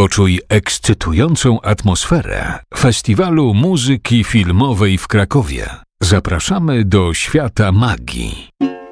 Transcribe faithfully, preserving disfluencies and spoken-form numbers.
Poczuj ekscytującą atmosferę Festiwalu Muzyki Filmowej w Krakowie. Zapraszamy do świata magii.